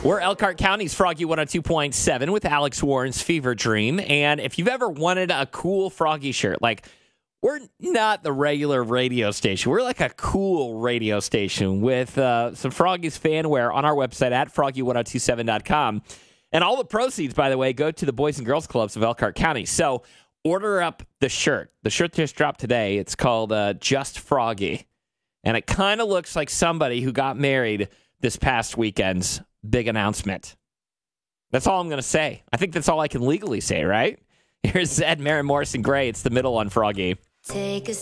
We're Elkhart County's Froggy 102.7 with Alex Warren's Fever Dream. And if you've ever wanted a cool Froggy shirt, like we're not the regular radio station. We're like a cool radio station with some Froggy's fan wear on our website at froggy1027.com. And all the proceeds, by the way, go to the Boys and Girls Clubs of Elkhart County. So order up the shirt. The shirt just dropped today. It's called Just Froggy. And it kind of looks like somebody who got married this past weekend's big announcement. That's all I'm going to say. I think that's all I can legally say, right? Here's Ed, Maren Morrison, Gray. It's the middle on Froggy. Take a